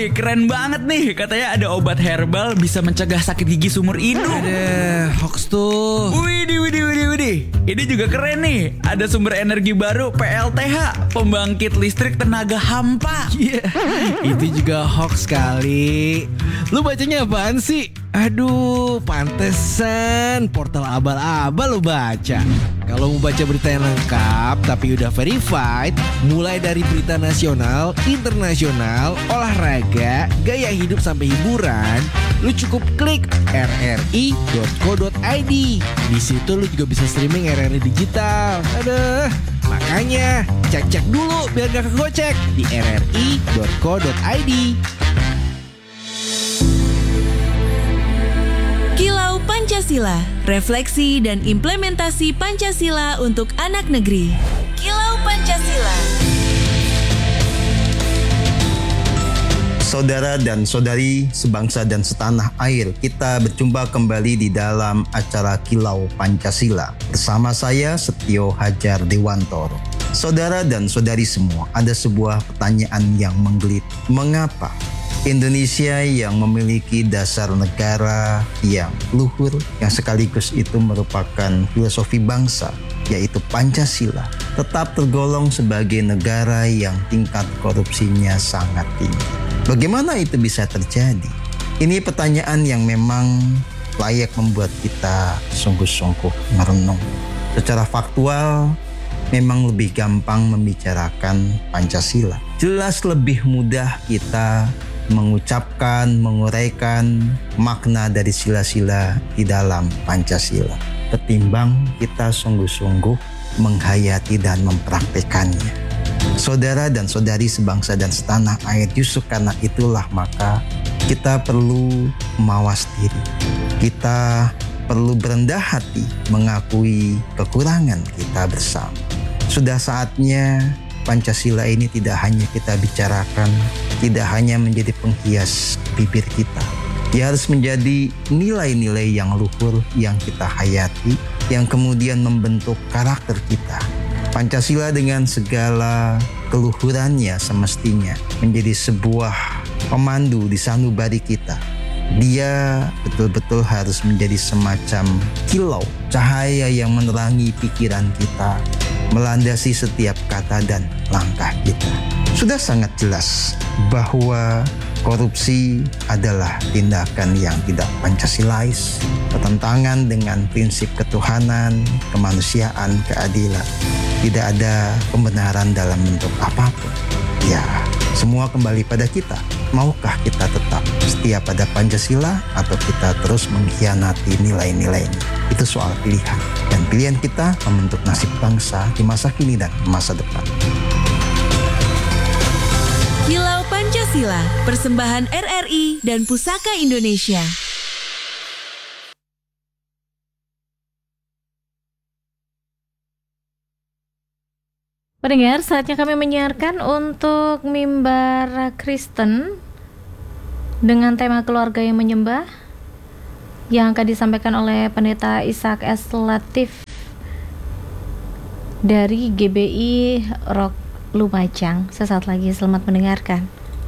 Wih, keren banget nih. Katanya ada obat herbal bisa mencegah sakit gigi seumur hidup. Ada hoax tuh. Widih. Ini juga keren nih. Ada sumber energi baru PLTH, pembangkit listrik tenaga hampa. Itu juga hoax kali. Lu bacanya apaan sih? Aduh, pantesan portal abal-abal lu baca. Kalau mau baca berita yang lengkap tapi udah verified, mulai dari berita nasional, internasional, olahraga, gaya hidup sampai hiburan, lu cukup klik rri.co.id. Di situ lu juga bisa streaming RRI digital. Aduh, makanya cek dulu biar gak kegocek di rri.co.id. Kilau Pancasila, refleksi dan implementasi Pancasila untuk anak negeri. Kilau Pancasila. Saudara dan saudari sebangsa dan setanah air, kita berjumpa kembali di dalam acara Kilau Pancasila. Bersama saya Setio Hajar Dewantoro. Saudara dan saudari semua, ada sebuah pertanyaan yang menggeliat. Mengapa Indonesia yang memiliki dasar negara yang luhur, yang sekaligus itu merupakan filosofi bangsa, yaitu Pancasila, tetap tergolong sebagai negara yang tingkat korupsinya sangat tinggi? Bagaimana itu bisa terjadi? Ini pertanyaan yang memang layak membuat kita sungguh-sungguh merenung. Secara faktual, memang lebih gampang membicarakan Pancasila. Jelas lebih mudah kita mengucapkan, menguraikan makna dari sila-sila di dalam Pancasila ketimbang kita sungguh-sungguh menghayati dan mempraktekannya. Saudara dan saudari sebangsa dan setanah air, justru karena itulah maka kita perlu mawas diri. Kita perlu berendah hati mengakui kekurangan kita bersama. Sudah saatnya Pancasila ini tidak hanya kita bicarakan, tidak hanya menjadi penghias bibir kita. Dia harus menjadi nilai-nilai yang luhur yang kita hayati, yang kemudian membentuk karakter kita. Pancasila dengan segala keluhurannya semestinya menjadi sebuah pemandu di sanubari kita. Dia betul-betul harus menjadi semacam kilau, cahaya yang menerangi pikiran kita, melandasi setiap kata dan langkah kita. Sudah sangat jelas bahwa korupsi adalah tindakan yang tidak Pancasilais, bertentangan dengan prinsip ketuhanan, kemanusiaan, keadilan. Tidak ada pembenaran dalam bentuk apapun. Ya, semua kembali pada kita. Maukah kita tetap setia pada Pancasila atau kita terus mengkhianati nilai-nilainya? Itu soal pilihan. Dan pilihan kita membentuk nasib bangsa di masa kini dan masa depan. Kilau Pancasila, persembahan RRI dan Pusaka Indonesia. Pendengar, saatnya kami menyiarkan untuk mimbar Kristen dengan tema keluarga yang menyembah yang akan disampaikan oleh Pendeta Ishak S. Latif dari GBI Rock Lumajang. Sesaat lagi, selamat mendengarkan.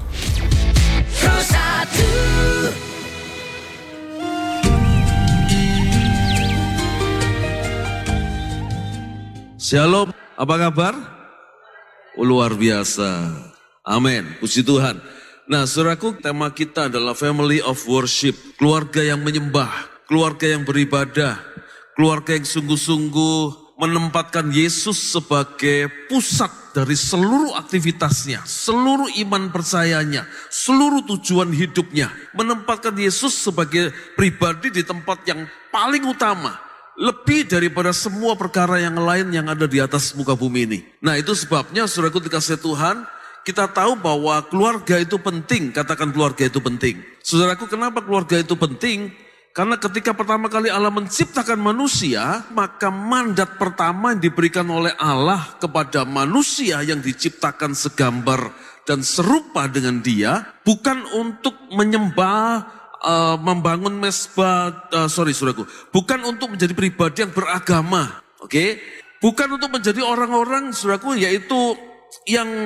Shalom, apa kabar? Luar biasa. Amin, puji Tuhan. Nah, saudaraku, tema kita adalah Family of Worship, keluarga yang menyembah, keluarga yang beribadah, keluarga yang sungguh-sungguh menempatkan Yesus sebagai pusat dari seluruh aktivitasnya, seluruh iman percayanya, seluruh tujuan hidupnya. Menempatkan Yesus sebagai pribadi di tempat yang paling utama, lebih daripada semua perkara yang lain yang ada di atas muka bumi ini. Nah, itu sebabnya saudaraku dikasih Tuhan, kita tahu bahwa keluarga itu penting. Katakan keluarga itu penting. Saudaraku, kenapa keluarga itu penting? Karena ketika pertama kali Allah menciptakan manusia, maka mandat pertama yang diberikan oleh Allah kepada manusia yang diciptakan segambar dan serupa dengan dia, bukan untuk menyembah, membangun mesbah, saudaraku, bukan untuk menjadi pribadi yang beragama, oke? Bukan untuk menjadi orang-orang, saudaraku, yaitu yang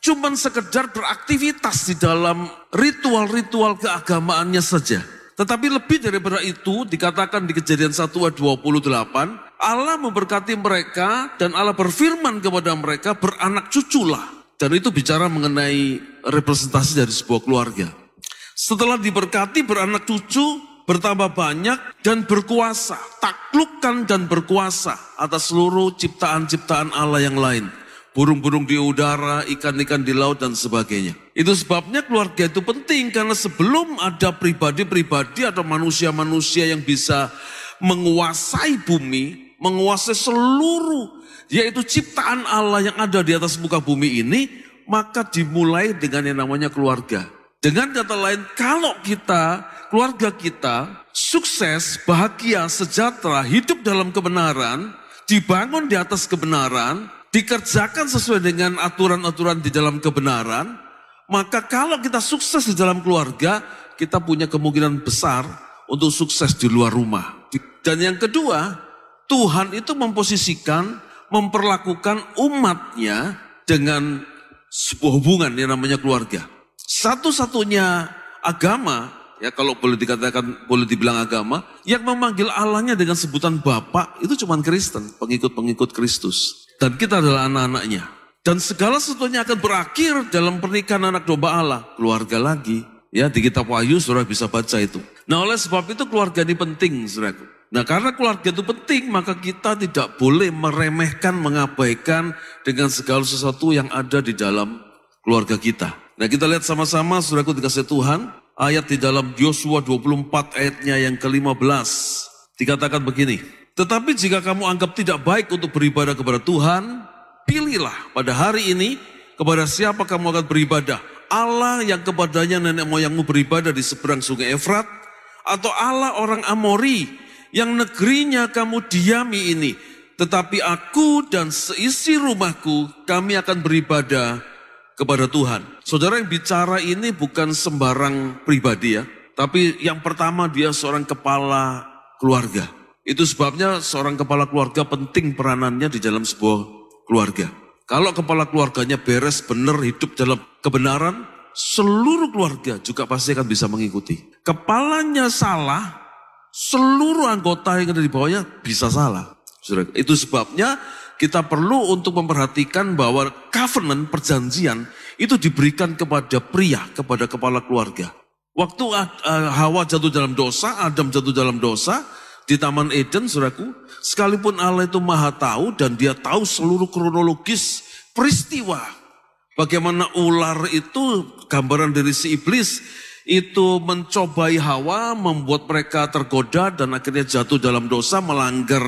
cuman sekedar beraktivitas di dalam ritual-ritual keagamaannya saja. Tetapi lebih daripada itu, dikatakan di Kejadian 1 ayat 28, Allah memberkati mereka dan Allah berfirman kepada mereka, beranak cuculah. Dan itu bicara mengenai representasi dari sebuah keluarga. Setelah diberkati beranak cucu, bertambah banyak dan berkuasa. Taklukkan dan berkuasa atas seluruh ciptaan-ciptaan Allah yang lain. Burung-burung di udara, ikan-ikan di laut dan sebagainya. Itu sebabnya keluarga itu penting karena sebelum ada pribadi-pribadi atau manusia-manusia yang bisa menguasai bumi, menguasai seluruh yaitu ciptaan Allah yang ada di atas muka bumi ini, maka dimulai dengan yang namanya keluarga. Dengan kata lain, kalau kita, keluarga kita sukses, bahagia, sejahtera, hidup dalam kebenaran, dibangun di atas kebenaran, dikerjakan sesuai dengan aturan-aturan di dalam kebenaran, maka kalau kita sukses di dalam keluarga, kita punya kemungkinan besar untuk sukses di luar rumah. Dan yang kedua, Tuhan itu memposisikan, memperlakukan umatnya dengan sebuah hubungan yang namanya keluarga. Satu-satunya agama, ya kalau boleh dikatakan, boleh dibilang agama, yang memanggil Allahnya dengan sebutan Bapa, itu cuma Kristen, pengikut-pengikut Kristus. Dan kita adalah anak-anaknya. Dan segala sesuatunya akan berakhir dalam pernikahan anak domba Allah. Keluarga lagi. Ya, di kitab Wahyu saudara bisa baca itu. Nah, oleh sebab itu keluarga ini penting, saudaraku. Nah, karena keluarga itu penting, maka kita tidak boleh meremehkan, mengabaikan dengan segala sesuatu yang ada di dalam keluarga kita. Nah, kita lihat sama-sama, saudaraku dikasih Tuhan, ayat di dalam Yosua 24 ayatnya yang ke-15. Dikatakan begini, tetapi jika kamu anggap tidak baik untuk beribadah kepada Tuhan, pilihlah pada hari ini kepada siapa kamu akan beribadah. Allah yang kepadanya nenek moyangmu beribadah di seberang sungai Efrat, atau Allah orang Amori yang negerinya kamu diami ini. Tetapi aku dan seisi rumahku, kami akan beribadah kepada Tuhan. Saudara, yang bicara ini bukan sembarang pribadi ya, tapi yang pertama dia seorang kepala keluarga. Itu sebabnya seorang kepala keluarga penting peranannya di dalam sebuah keluarga. Kalau kepala keluarganya beres, benar, hidup dalam kebenaran, seluruh keluarga juga pasti akan bisa mengikuti. Kepalanya salah, seluruh anggota yang ada di bawahnya bisa salah. Itu sebabnya kita perlu untuk memperhatikan bahwa covenant, perjanjian, itu diberikan kepada pria, kepada kepala keluarga. Waktu Hawa jatuh dalam dosa, Adam jatuh dalam dosa, di Taman Eden, saudaraku, sekalipun Allah itu maha tahu dan dia tahu seluruh kronologis peristiwa. Bagaimana ular itu, gambaran dari si iblis, itu mencobai Hawa, membuat mereka tergoda dan akhirnya jatuh dalam dosa, melanggar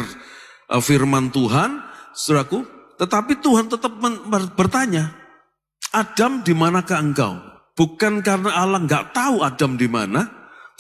firman Tuhan, saudaraku. Tetapi Tuhan tetap bertanya, Adam di manakah engkau? Bukan karena Allah nggak tahu Adam di mana,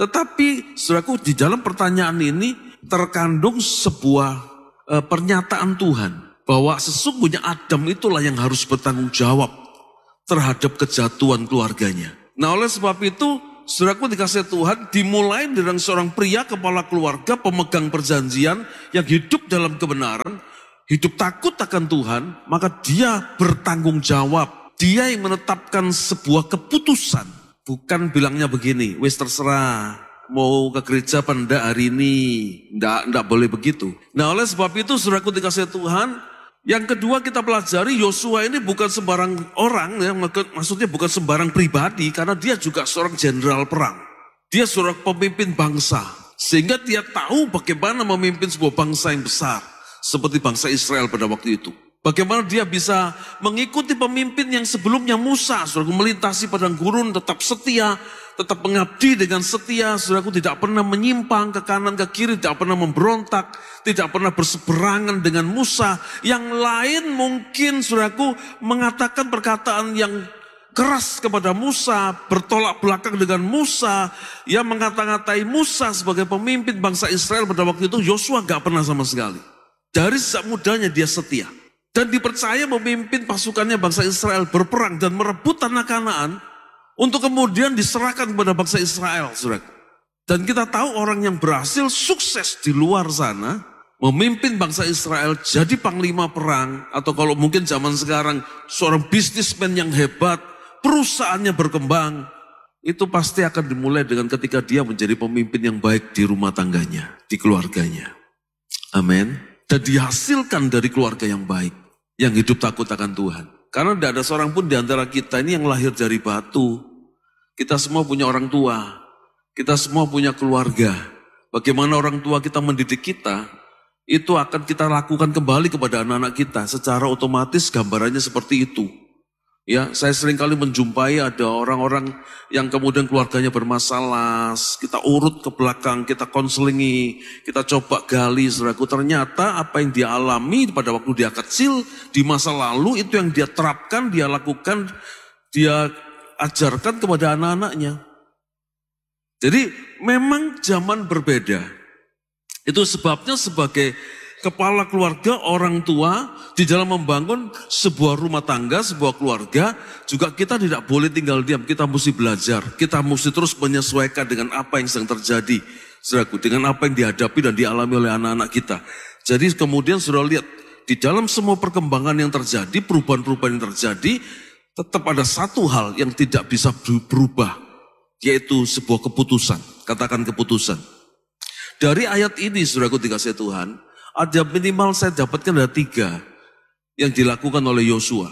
tetapi saudaraku di dalam pertanyaan ini terkandung sebuah pernyataan Tuhan bahwa sesungguhnya Adam itulah yang harus bertanggung jawab terhadap kejatuhan keluarganya. Nah, oleh sebab itu, saudaraku dikasih Tuhan, dimulai dari seorang pria kepala keluarga, pemegang perjanjian yang hidup dalam kebenaran, hidup takut akan Tuhan, maka dia bertanggung jawab. Dia yang menetapkan sebuah keputusan, bukan bilangnya begini, wis terserah. Mau ke gereja apa enggak hari ini, enggak boleh begitu. Nah, oleh sebab itu saudaraku dikasih Tuhan, yang kedua kita pelajari Yosua ini bukan sembarang orang, ya, maksudnya bukan sembarang pribadi, karena dia juga seorang jenderal perang. Dia seorang pemimpin bangsa, sehingga dia tahu bagaimana memimpin sebuah bangsa yang besar, seperti bangsa Israel pada waktu itu. Bagaimana dia bisa mengikuti pemimpin yang sebelumnya Musa, saudaraku, melintasi padang gurun, tetap setia, tetap mengabdi dengan setia, saudaraku, tidak pernah menyimpang ke kanan ke kiri, tidak pernah memberontak, tidak pernah berseberangan dengan Musa. Yang lain mungkin, saudaraku, mengatakan perkataan yang keras kepada Musa, bertolak belakang dengan Musa, yang mengata-ngatai Musa sebagai pemimpin bangsa Israel pada waktu itu. Yosua gak pernah sama sekali. Dari sejak mudanya dia setia. Dan dipercaya memimpin pasukannya bangsa Israel berperang dan merebut tanah Kanaan untuk kemudian diserahkan kepada bangsa Israel, saudara. Dan kita tahu orang yang berhasil sukses di luar sana memimpin bangsa Israel jadi panglima perang, atau kalau mungkin zaman sekarang seorang bisnismen yang hebat, perusahaannya berkembang, itu pasti akan dimulai dengan ketika dia menjadi pemimpin yang baik di rumah tangganya, di keluarganya. Amin. Dan dihasilkan dari keluarga yang baik, yang hidup takut akan Tuhan. Karena tidak ada seorang pun di antara kita ini yang lahir dari batu. Kita semua punya orang tua, kita semua punya keluarga. Bagaimana orang tua kita mendidik kita, itu akan kita lakukan kembali kepada anak-anak kita. Secara otomatis gambarannya seperti itu. Ya, saya sering kali menjumpai ada orang-orang yang kemudian keluarganya bermasalah, kita urut ke belakang, kita konselingi, kita coba gali, saudaraku. Ternyata apa yang dia alami pada waktu dia kecil, di masa lalu, itu yang dia terapkan, dia lakukan, dia ajarkan kepada anak-anaknya. Jadi memang zaman berbeda. Itu sebabnya sebagai kepala keluarga, orang tua, di dalam membangun sebuah rumah tangga, sebuah keluarga, juga kita tidak boleh tinggal diam, kita mesti belajar, kita mesti terus menyesuaikan dengan apa yang sedang terjadi, saudaraku, dengan apa yang dihadapi dan dialami oleh anak-anak kita. Jadi kemudian saudara lihat, di dalam semua perkembangan yang terjadi, perubahan-perubahan yang terjadi, tetap ada satu hal yang tidak bisa berubah, yaitu sebuah keputusan, katakan keputusan. Dari ayat ini, saudaraku dikasih Tuhan, ada minimal saya dapatkan ada 3 yang dilakukan oleh Yosua.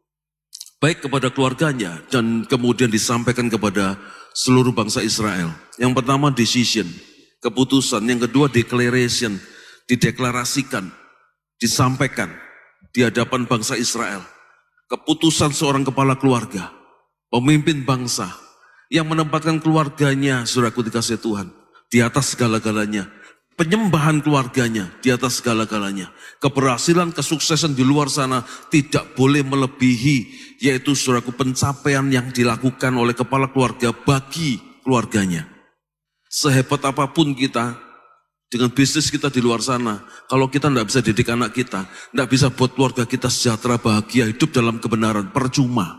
Baik kepada keluarganya dan kemudian disampaikan kepada seluruh bangsa Israel. Yang pertama decision, keputusan. Yang kedua declaration, dideklarasikan, disampaikan di hadapan bangsa Israel. Keputusan seorang kepala keluarga, pemimpin bangsa yang menempatkan keluarganya, saudaraku dikasih Tuhan, di atas segala-galanya. Penyembahan keluarganya di atas segala-galanya. Keberhasilan, kesuksesan di luar sana tidak boleh melebihi, yaitu saudaraku pencapaian yang dilakukan oleh kepala keluarga bagi keluarganya. Sehebat apapun kita, dengan bisnis kita di luar sana, kalau kita tidak bisa didik anak kita, tidak bisa buat keluarga kita sejahtera, bahagia, hidup dalam kebenaran, percuma.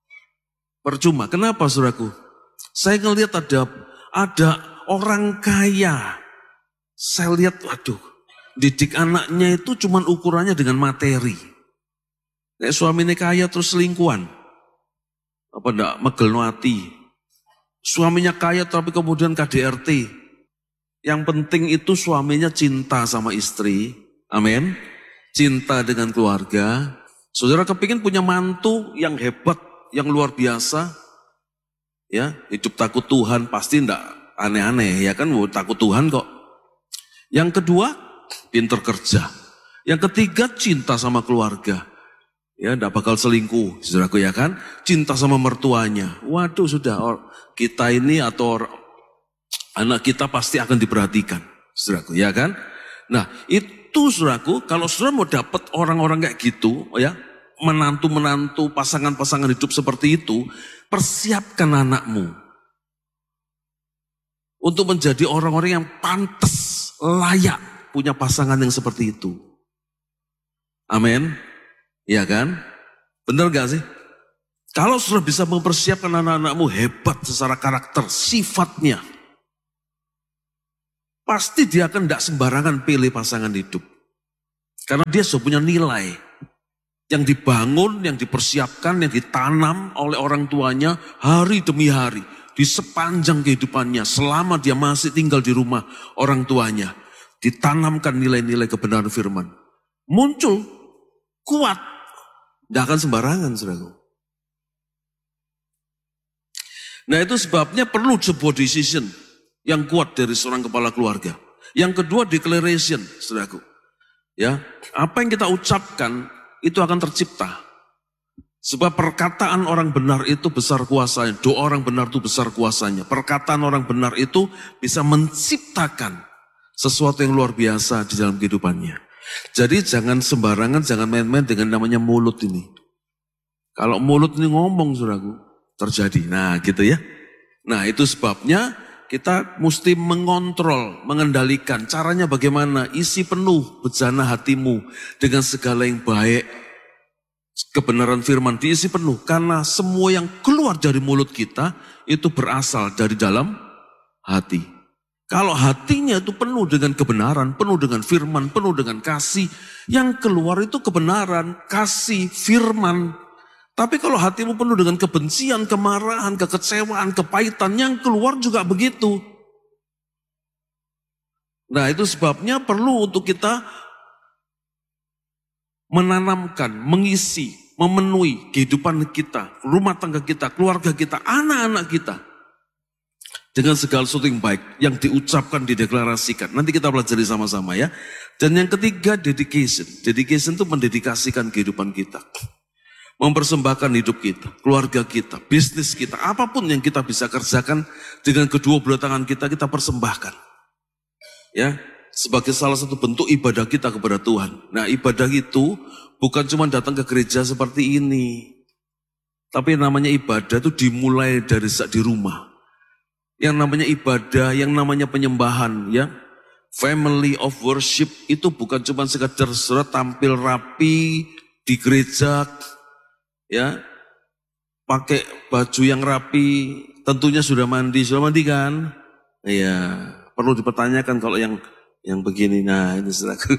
Percuma. Kenapa saudaraku? Saya ngelihat ada orang kaya. Saya lihat, waduh, didik anaknya itu cuman ukurannya dengan materi. Nek suaminya kaya terus selingkuhan. Apa enggak megelno hati. Suaminya kaya tapi kemudian KDRT. Yang penting itu suaminya cinta sama istri. Amin. Cinta dengan keluarga. Saudara kepingin punya mantu yang hebat, yang luar biasa. Ya, hidup takut Tuhan pasti enggak aneh-aneh ya kan, takut Tuhan kok. Yang kedua, pinter kerja. Yang ketiga, cinta sama keluarga. Ya, enggak bakal selingkuh, saudaraku ya kan. Cinta sama mertuanya. Waduh, sudah kita ini atau anak kita pasti akan diperhatikan, saudaraku ya kan. Nah, itu saudaraku, kalau saudara mau dapat orang-orang kayak gitu, ya, menantu-menantu, pasangan-pasangan hidup seperti itu, persiapkan anakmu untuk menjadi orang-orang yang pantas, layak punya pasangan yang seperti itu. Amin. Iya kan? Benar gak sih? Kalau sudah bisa mempersiapkan anak-anakmu hebat secara karakter, sifatnya, pasti dia akan tidak sembarangan pilih pasangan hidup. Karena dia sudah punya nilai yang dibangun, yang dipersiapkan, yang ditanam oleh orang tuanya hari demi hari. Di sepanjang kehidupannya, selama dia masih tinggal di rumah orang tuanya, ditanamkan nilai-nilai kebenaran firman. Muncul, kuat, tidak akan sembarangan, saudaraku. Nah itu sebabnya perlu sebuah decision yang kuat dari seorang kepala keluarga. Yang kedua declaration, saudaraku. Ya, apa yang kita ucapkan itu akan tercipta. Sebab perkataan orang benar itu besar kuasanya. Doa orang benar itu besar kuasanya. Perkataan orang benar itu bisa menciptakan sesuatu yang luar biasa di dalam kehidupannya. Jadi jangan sembarangan, jangan main-main dengan namanya mulut ini. Kalau mulut ini ngomong, saudaraku, terjadi. Nah gitu ya. Nah itu sebabnya kita mesti mengontrol, mengendalikan. Caranya bagaimana? Isi penuh bejana hatimu dengan segala yang baik. Kebenaran firman diisi penuh. Karena semua yang keluar dari mulut kita itu berasal dari dalam hati. Kalau hatinya itu penuh dengan kebenaran, penuh dengan firman, penuh dengan kasih, yang keluar itu kebenaran, kasih, firman. Tapi kalau hatimu penuh dengan kebencian, kemarahan, kekecewaan, kepahitan, yang keluar juga begitu. Nah, itu sebabnya perlu untuk kita menanamkan, mengisi, memenuhi kehidupan kita, rumah tangga kita, keluarga kita, anak-anak kita. Dengan segala sesuatu yang baik, yang diucapkan, dideklarasikan. Nanti kita pelajari sama-sama ya. Dan yang ketiga, dedication. Dedication itu mendedikasikan kehidupan kita. Mempersembahkan hidup kita, keluarga kita, bisnis kita, apapun yang kita bisa kerjakan dengan kedua belah tangan kita persembahkan. Ya, sebagai salah satu bentuk ibadah kita kepada Tuhan. Nah, ibadah itu bukan cuma datang ke gereja seperti ini. Tapi namanya ibadah itu dimulai dari di rumah. Yang namanya ibadah, yang namanya penyembahan, ya. Family of worship itu bukan cuma sekadar saudara tampil rapi di gereja, ya. Pakai baju yang rapi, tentunya sudah mandi kan? Iya, perlu dipertanyakan kalau yang begini. Nah, ini saudaraku.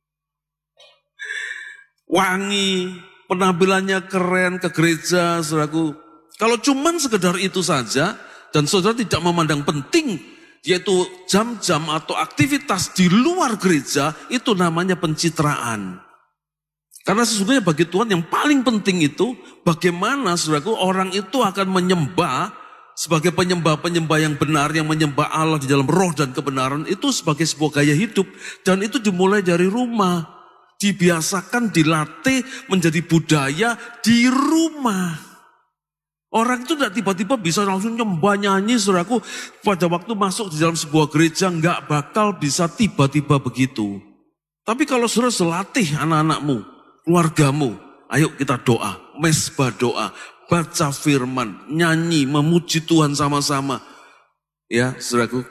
Wangi, penampilannya keren ke gereja, saudaraku. Kalau cuman sekedar itu saja, dan saudara tidak memandang penting, yaitu jam-jam atau aktivitas di luar gereja, itu namanya pencitraan. Karena sesungguhnya bagi Tuhan yang paling penting itu, bagaimana saudaraku orang itu akan menyembah, sebagai penyembah-penyembah yang benar, yang menyembah Allah di dalam roh dan kebenaran, itu sebagai sebuah gaya hidup. Dan itu dimulai dari rumah. Dibiasakan, dilatih menjadi budaya di rumah. Orang itu tidak tiba-tiba bisa langsung nyembah nyanyi, saudaraku. Pada waktu masuk di dalam sebuah gereja nggak bakal bisa tiba-tiba begitu. Tapi kalau saudara selatih anak-anakmu, keluargamu, ayo kita doa, mesbah doa, baca firman, nyanyi, memuji Tuhan sama-sama. Ya, saudaraku.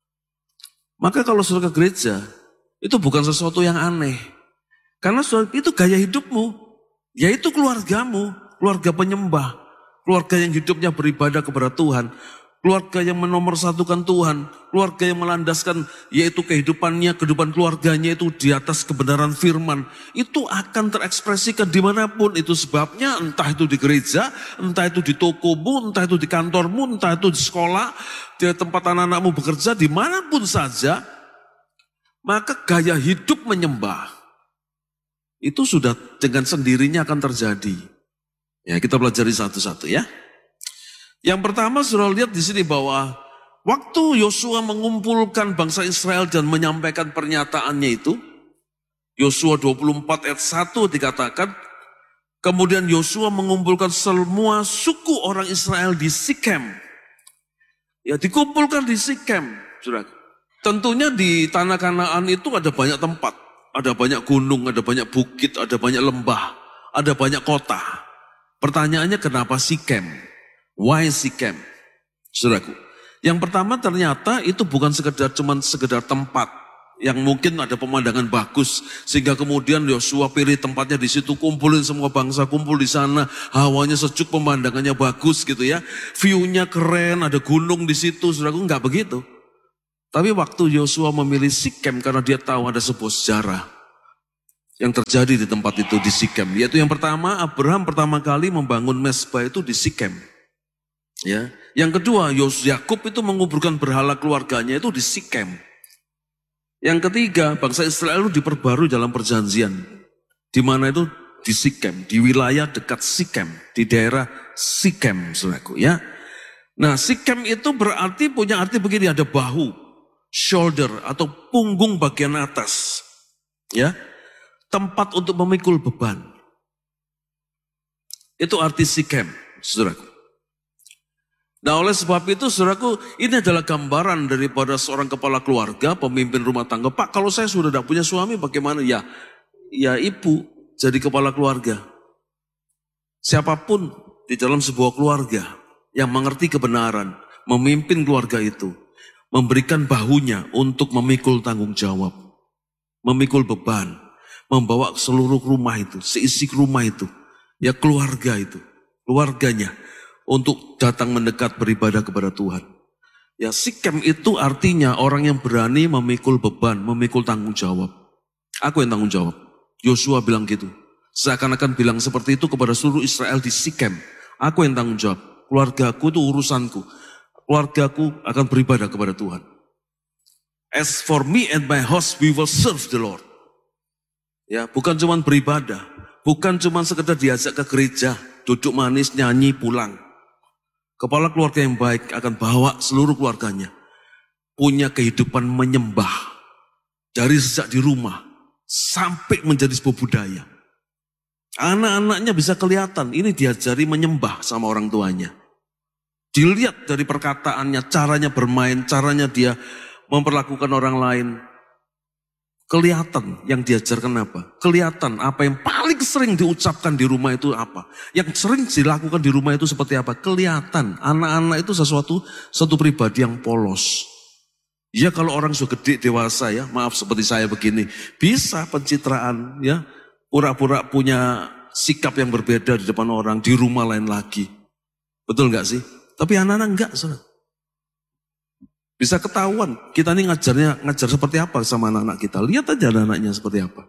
Maka kalau saudara ke gereja, itu bukan sesuatu yang aneh. Karena saudara, itu gaya hidupmu, yaitu keluargamu, keluarga penyembah. Keluarga yang hidupnya beribadah kepada Tuhan. Keluarga yang menomorsatukan Tuhan. Keluarga yang melandaskan yaitu kehidupannya, kehidupan keluarganya itu di atas kebenaran firman. Itu akan terekspresikan dimanapun. Itu sebabnya entah itu di gereja, entah itu di tokomu, entah itu di kantormu, entah itu di sekolah, di tempat anak-anakmu bekerja, dimanapun saja. Maka gaya hidup menyembah itu sudah dengan sendirinya akan terjadi. Ya, kita pelajari satu-satu ya. Yang pertama saudara lihat di sini bahwa waktu Yosua mengumpulkan bangsa Israel dan menyampaikan pernyataannya itu, Yosua 24 ayat 1 dikatakan, kemudian Yosua mengumpulkan semua suku orang Israel di Sikem. Ya, dikumpulkan di Sikem, saudara. Tentunya di tanah Kanaan itu ada banyak tempat, ada banyak gunung, ada banyak bukit, ada banyak lembah, ada banyak kota. Pertanyaannya kenapa Sikem? Why Sikem? Saudaraku, yang pertama ternyata itu bukan cuman sekedar tempat yang mungkin ada pemandangan bagus sehingga kemudian Yosua pilih tempatnya di situ, kumpulin semua bangsa kumpul di sana, hawanya sejuk, pemandangannya bagus gitu ya, view-nya keren, ada gunung di situ. Saudaraku, enggak begitu. Tapi waktu Yosua memilih Sikem karena dia tahu ada sebuah sejarah yang terjadi di tempat itu di Sikem. Yaitu yang pertama, Abraham pertama kali membangun mesbah itu di Sikem. Ya. Yang kedua, Yakub itu menguburkan berhala keluarganya itu di Sikem. Yang ketiga, bangsa Israel itu diperbarui dalam perjanjian. Di mana itu? Di Sikem, di wilayah dekat Sikem, di daerah Sikem, saudaraku ya. Nah, Sikem itu berarti punya arti begini, ada bahu, shoulder atau punggung bagian atas. Ya. Tempat untuk memikul beban. Itu arti Sikem, saudaraku. Nah, oleh sebab itu, saudaraku, ini adalah gambaran daripada seorang kepala keluarga, pemimpin rumah tangga. Pak, kalau saya sudah tidak punya suami, bagaimana? Ya ibu jadi kepala keluarga. Siapapun di dalam sebuah keluarga yang mengerti kebenaran, memimpin keluarga itu, memberikan bahunya untuk memikul tanggung jawab, memikul beban. Membawa seluruh rumah itu, seisi rumah itu, ya keluarga itu, keluarganya, untuk datang mendekat beribadah kepada Tuhan. Ya, Sikem itu artinya orang yang berani memikul beban, memikul tanggung jawab. Aku yang tanggung jawab. Yosua bilang gitu. Seakan-akan bilang seperti itu kepada seluruh Israel di Sikem. Aku yang tanggung jawab. Keluargaku itu urusanku. Keluargaku akan beribadah kepada Tuhan. As for me and my house, we will serve the Lord. Ya, bukan cuma beribadah. Bukan cuma sekedar diajak ke gereja, duduk manis, nyanyi, pulang. Kepala keluarga yang baik akan bawa seluruh keluarganya punya kehidupan menyembah dari sejak di rumah sampai menjadi sebuah budaya. Anak-anaknya bisa kelihatan ini diajari menyembah sama orang tuanya. Dilihat dari perkataannya, caranya bermain, caranya dia memperlakukan orang lain. Kelihatan yang diajarkan apa? Kelihatan apa yang paling sering diucapkan di rumah itu apa? Yang sering dilakukan di rumah itu seperti apa? Kelihatan. Anak-anak itu satu pribadi yang polos. Ya kalau orang sudah gede, dewasa ya, maaf seperti saya begini. Bisa pencitraan ya, pura-pura punya sikap yang berbeda di depan orang, di rumah lain lagi. Betul nggak sih? Tapi anak-anak enggak, saudara. Bisa ketahuan, kita ini ngajar seperti apa sama anak-anak kita. Lihat aja anak-anaknya seperti apa.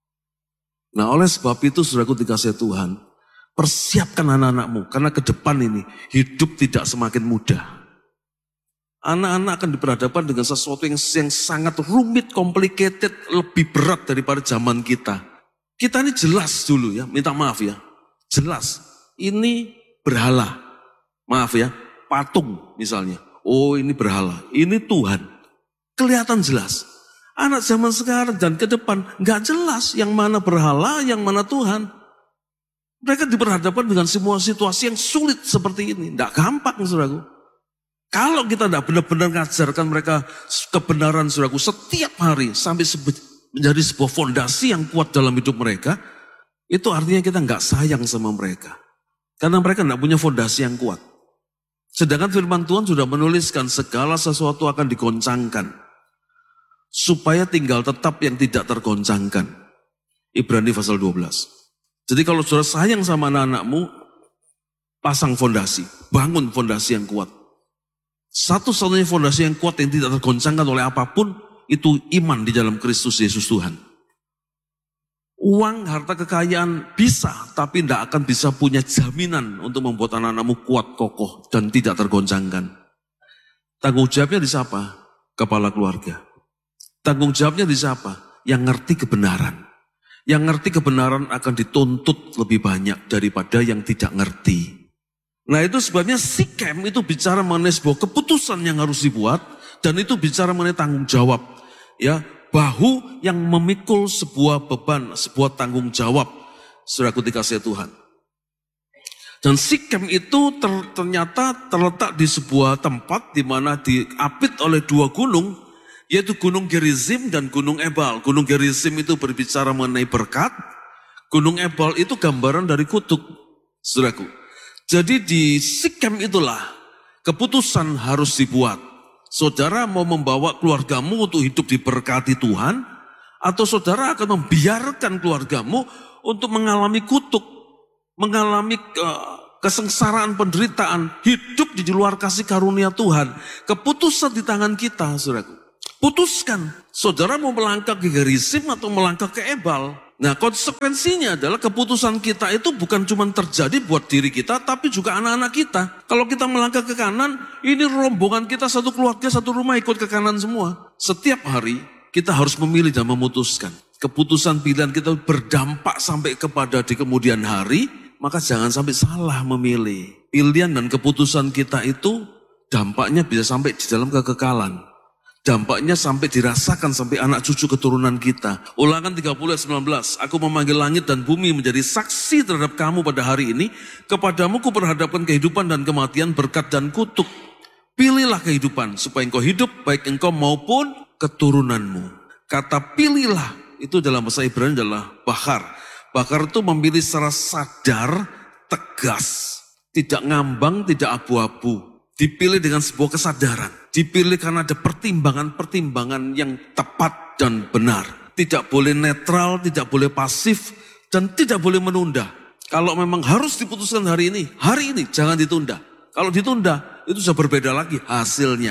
Nah oleh sebab itu saudaraku dikasihi Tuhan, persiapkan anak-anakmu. Karena ke depan ini hidup tidak semakin mudah. Anak-anak akan diperhadapkan dengan sesuatu yang sangat rumit, complicated, lebih berat daripada zaman kita. Kita ini jelas dulu ya, minta maaf ya. Jelas, ini berhala. Maaf ya, patung misalnya. Oh ini berhala, ini Tuhan. Kelihatan jelas. Anak zaman sekarang dan ke depan gak jelas yang mana berhala, yang mana Tuhan. Mereka diperhadapkan dengan semua situasi yang sulit seperti ini. Gak gampang saudaraku. Kalau kita tidak benar-benar ngajarkan mereka kebenaran saudaraku setiap hari sampai menjadi sebuah fondasi yang kuat dalam hidup mereka, itu artinya kita gak sayang sama mereka. Karena mereka gak punya fondasi yang kuat. Sedangkan firman Tuhan sudah menuliskan segala sesuatu akan digoncangkan. Supaya tinggal tetap yang tidak tergoncangkan. Ibrani pasal 12. Jadi kalau saudara sayang sama anak-anakmu, pasang fondasi. Bangun fondasi yang kuat. Satu-satunya fondasi yang kuat yang tidak tergoncangkan oleh apapun, itu iman di dalam Kristus Yesus Tuhan. Uang, harta kekayaan bisa, tapi tidak akan bisa punya jaminan untuk membuat anak-anakmu kuat, kokoh, dan tidak tergoncangkan. Tanggung jawabnya di siapa? Kepala keluarga. Tanggung jawabnya di siapa? Yang ngerti kebenaran. Yang ngerti kebenaran akan dituntut lebih banyak daripada yang tidak ngerti. Nah itu sebabnya Sikem itu bicara mengenai sebuah keputusan yang harus dibuat, dan itu bicara mengenai tanggung jawab. Ya, bahu yang memikul sebuah beban, sebuah tanggung jawab. Saudaraku dikasihi Tuhan. Dan Sikem itu ternyata terletak di sebuah tempat di mana diapit oleh dua gunung, yaitu Gunung Gerizim dan Gunung Ebal. Gunung Gerizim itu berbicara mengenai berkat, Gunung Ebal itu gambaran dari kutuk. Saudaraku. Jadi di Sikem itulah keputusan harus dibuat. Saudara mau membawa keluargamu untuk hidup diberkati Tuhan, atau saudara akan membiarkan keluargamu untuk mengalami kutuk, mengalami kesengsaraan, penderitaan, hidup di luar kasih karunia Tuhan. Keputusan di tangan kita, saudaraku. Putuskan, saudara mau melangkah ke Gerizim atau melangkah ke Ebal. Nah konsekuensinya adalah keputusan kita itu bukan cuma terjadi buat diri kita, tapi juga anak-anak kita. Kalau kita melangkah ke kanan, ini rombongan kita satu keluarga, satu rumah ikut ke kanan semua. Setiap hari kita harus memilih dan memutuskan. Keputusan pilihan kita berdampak sampai kepada di kemudian hari, maka jangan sampai salah memilih. Pilihan dan keputusan kita itu dampaknya bisa sampai di dalam kekekalan. Dampaknya sampai dirasakan sampai anak cucu keturunan kita. Ulangan 30 ayat 19. Aku memanggil langit dan bumi menjadi saksi terhadap kamu pada hari ini. Kepadamu kuperhadapkan kehidupan dan kematian, berkat dan kutuk. Pilihlah kehidupan supaya engkau hidup, baik engkau maupun keturunanmu. Kata pilihlah itu dalam bahasa Ibrani adalah bakar. Bakar itu memilih secara sadar, tegas. Tidak ngambang, tidak abu-abu. Dipilih dengan sebuah kesadaran. Dipilih karena ada pertimbangan-pertimbangan yang tepat dan benar. Tidak boleh netral, tidak boleh pasif, dan tidak boleh menunda. Kalau memang harus diputuskan hari ini, jangan ditunda. Kalau ditunda, itu sudah berbeda lagi hasilnya.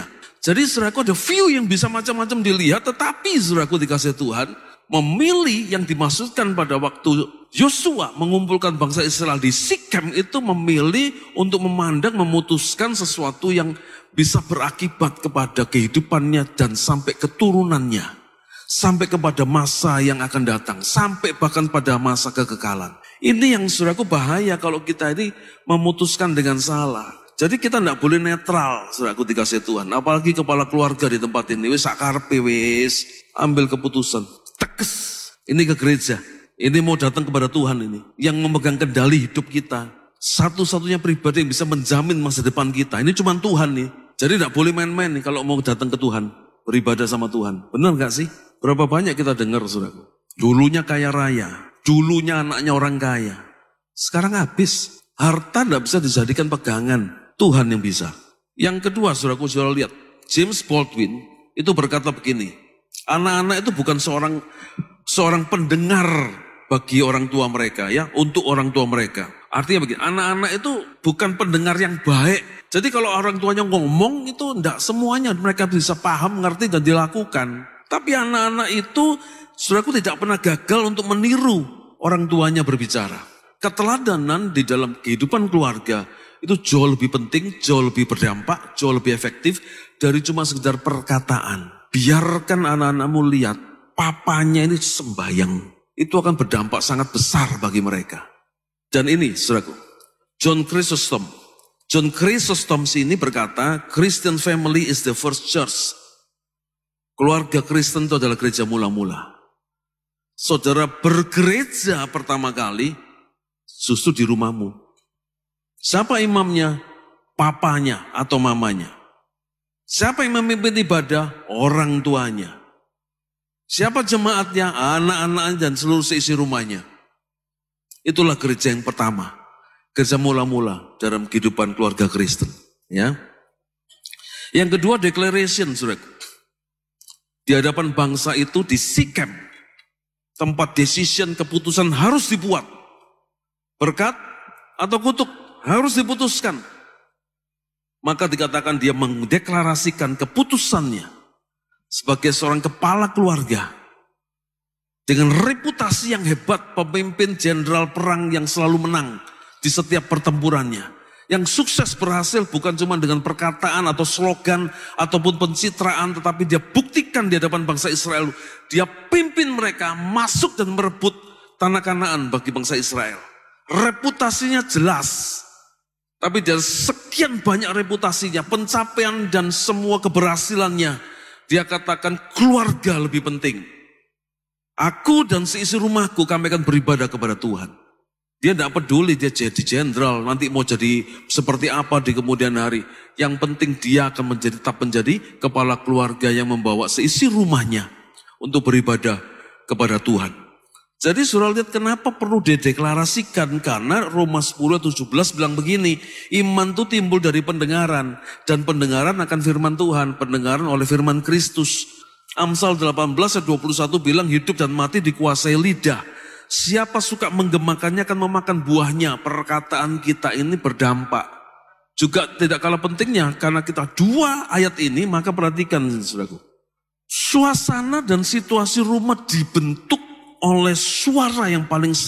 Jadi saudaraku ada view yang bisa macam-macam dilihat, tetapi saudaraku dikasih Tuhan, memilih yang dimaksudkan pada waktu Yosua mengumpulkan bangsa Israel di Sikem itu memilih untuk memandang, memutuskan sesuatu yang bisa berakibat kepada kehidupannya dan sampai keturunannya. Sampai kepada masa yang akan datang, sampai bahkan pada masa kekekalan. Ini yang saudaraku bahaya kalau kita ini memutuskan dengan salah. Jadi kita tidak boleh netral, saudaraku dikasih Tuhan. Apalagi kepala keluarga di tempat ini, wis sakarpe wis ambil keputusan. Tegas, ini ke gereja. Ini mau datang kepada Tuhan ini. Yang memegang kendali hidup kita. Satu-satunya pribadi yang bisa menjamin masa depan kita. Ini cuma Tuhan nih. Jadi tidak boleh main-main nih kalau mau datang ke Tuhan. Beribadah sama Tuhan. Benar gak sih? Berapa banyak kita dengar, saudaraku. Dulunya kaya raya. Dulunya anaknya orang kaya. Sekarang habis. Harta tidak bisa dijadikan pegangan. Tuhan yang bisa. Yang kedua, saudaraku, saudara lihat. James Baldwin itu berkata begini. Anak-anak itu bukan seorang pendengar bagi orang tua mereka, ya, untuk orang tua mereka. Artinya begini, anak-anak itu bukan pendengar yang baik. Jadi kalau orang tuanya ngomong itu tidak semuanya mereka bisa paham, ngerti dan dilakukan. Tapi anak-anak itu, saudaraku, tidak pernah gagal untuk meniru orang tuanya berbicara. Keteladanan di dalam kehidupan keluarga itu jauh lebih penting, jauh lebih berdampak, jauh lebih efektif dari cuma sekedar perkataan. Biarkan anak-anakmu lihat, papanya ini sembahyang. Itu akan berdampak sangat besar bagi mereka. Dan ini, saudaraku, John Chrysostom ini berkata, Christian family is the first church. Keluarga Kristen itu adalah gereja mula-mula. Saudara bergereja pertama kali, justru di rumahmu. Siapa imamnya? Papanya atau mamanya. Siapa yang memimpin ibadah? Orang tuanya. Siapa jemaatnya? Anak-anaknya dan seluruh seisi rumahnya. Itulah gereja yang pertama. Gereja mula-mula dalam kehidupan keluarga Kristen. Ya. Yang kedua, declaration, saudara. Di hadapan bangsa itu di Sikem. Tempat decision, keputusan harus dibuat. Berkat atau kutuk harus diputuskan. Maka dikatakan dia mendeklarasikan keputusannya sebagai seorang kepala keluarga dengan reputasi yang hebat, pemimpin jenderal perang yang selalu menang di setiap pertempurannya, yang sukses berhasil bukan cuma dengan perkataan atau slogan ataupun pencitraan, tetapi dia buktikan di hadapan bangsa Israel, dia pimpin mereka masuk dan merebut tanah Kanaan bagi bangsa Israel. Reputasinya jelas. Tapi dari sekian banyak reputasinya, pencapaian dan semua keberhasilannya, dia katakan keluarga lebih penting. Aku dan seisi rumahku kami akan beribadah kepada Tuhan. Dia tidak peduli dia jadi jenderal, nanti mau jadi seperti apa di kemudian hari. Yang penting dia akan tetap menjadi kepala keluarga yang membawa seisi rumahnya untuk beribadah kepada Tuhan. Jadi saudara lihat kenapa perlu dideklarasikan, karena Roma 10:17 bilang begini, iman itu timbul dari pendengaran, dan pendengaran akan firman Tuhan, pendengaran oleh firman Kristus. Amsal 18:21 bilang hidup dan mati dikuasai lidah. Siapa suka menggemakannya akan memakan buahnya. Perkataan kita ini berdampak. Juga tidak kalah pentingnya, karena kita dua ayat ini, maka perhatikan saudaraku. Suasana dan situasi rumah dibentuk oleh suara yang paling